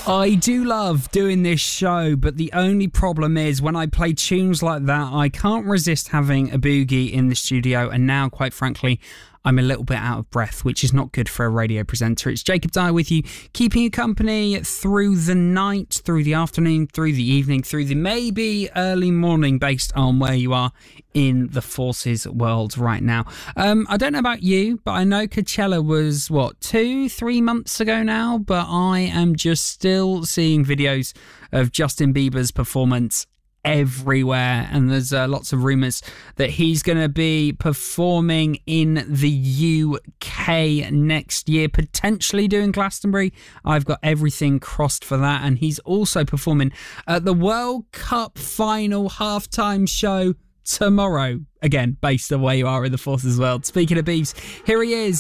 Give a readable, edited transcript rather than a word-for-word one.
I do love doing this show, but the only problem is when I play tunes like that, I can't resist having a boogie in the studio, and now, quite frankly, I'm a little bit out of breath, which is not good for a radio presenter. It's Jacob Dyer with you, keeping you company through the night, through the afternoon, through the evening, through the maybe early morning, based on where you are in the Forces world right now. I don't know about you, but I know Coachella was, 2-3 months ago now, but I am just still seeing videos of Justin Bieber's performance everywhere, and there's lots of rumours that he's going to be performing in the UK next year, potentially doing Glastonbury. I've got everything crossed for that, and he's also performing at the World Cup final halftime show tomorrow, again based on where you are in the Forces world. Speaking of Biebs, here he is.